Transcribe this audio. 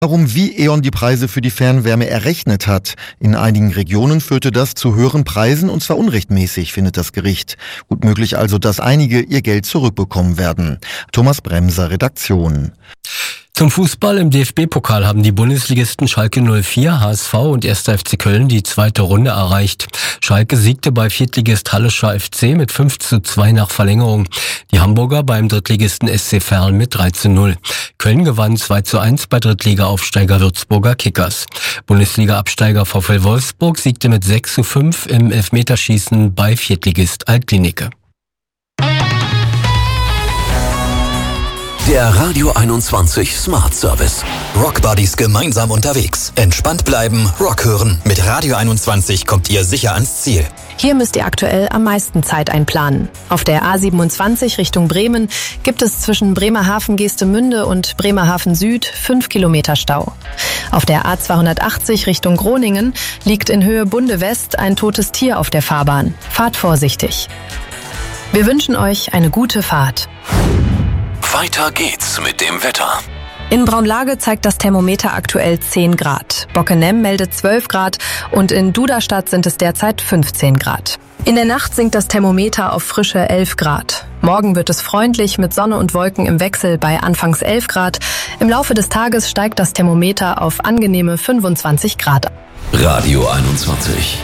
Darum, wie E.ON die Preise für die Fernwärme errechnet hat. In einigen Regionen führte das zu höheren Preisen, und zwar unrechtmäßig, findet das Gericht. Gut möglich also, dass einige ihr Geld zurückbekommen werden. Thomas Bremser, Redaktion. Zum Fußball im DFB-Pokal haben die Bundesligisten Schalke 04, HSV und 1. FC Köln die zweite Runde erreicht. Schalke siegte bei Viertligist Hallischer FC mit 5:2 nach Verlängerung. Die Hamburger beim Drittligisten SC Verl mit 3:0. Köln gewann 2:1 bei Drittliga-Aufsteiger Würzburger Kickers. Bundesliga-Absteiger VfL Wolfsburg siegte mit 6:5 im Elfmeterschießen bei Viertligist Altlinike. Der Radio 21 Smart Service. Rock Buddies gemeinsam unterwegs. Entspannt bleiben, Rock hören. Mit Radio 21 kommt ihr sicher ans Ziel. Hier müsst ihr aktuell am meisten Zeit einplanen. Auf der A27 Richtung Bremen gibt es zwischen Bremerhaven-Geestemünde und Bremerhaven Süd 5 Kilometer Stau. Auf der A280 Richtung Groningen liegt in Höhe Bunde West ein totes Tier auf der Fahrbahn. Fahrt vorsichtig. Wir wünschen euch eine gute Fahrt. Weiter geht's mit dem Wetter. In Braunlage zeigt das Thermometer aktuell 10 Grad. Bockenem meldet 12 Grad und in Duderstadt sind es derzeit 15 Grad. In der Nacht sinkt das Thermometer auf frische 11 Grad. Morgen wird es freundlich mit Sonne und Wolken im Wechsel bei anfangs 11 Grad. Im Laufe des Tages steigt das Thermometer auf angenehme 25 Grad. Radio 21.